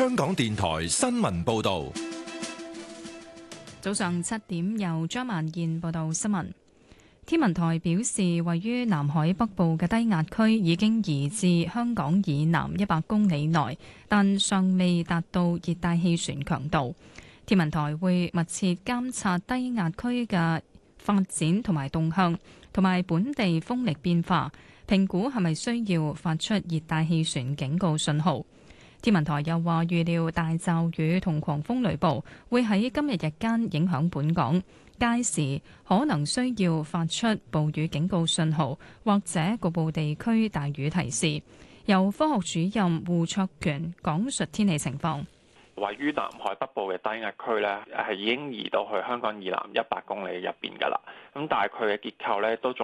香港電台新聞報道。 早上7點，由張萬燕報道新聞。天文台表示，位於南海北部嘅低壓區已經移至香港以南100公里內，但尚未達到熱帶氣旋強度。天文台會密切監察低壓區嘅發展同埋動向，同埋本地風力變化，評估係咪需要發出熱帶氣旋警告信號。天文台又話，預料大驟雨同狂風雷暴會喺今日日間影響本港，屆時可能需要發出暴雨警告信號，或者局部地區大雨提示。由科學主任胡卓權講述天氣情況。 位於南海北部嘅低壓區呢，係已經移到去香港以南100公里入邊㗎啦。咁但係佢嘅結構呢，都仲